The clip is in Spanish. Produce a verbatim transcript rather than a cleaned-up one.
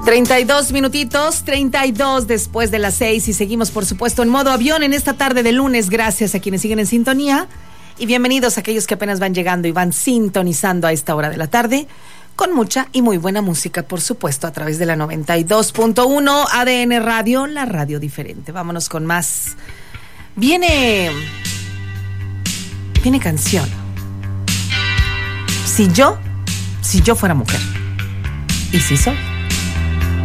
treinta y dos minutitos, treinta y dos después de las seis y seguimos por supuesto en modo avión en esta tarde de lunes. Gracias a quienes siguen en sintonía y bienvenidos a aquellos que apenas van llegando y van sintonizando a esta hora de la tarde con mucha y muy buena música, por supuesto, a través de la noventa y dos punto uno A D N Radio, la radio diferente. Vámonos con más. Viene, viene canción. Si yo, si yo fuera mujer. ¿Y si soy?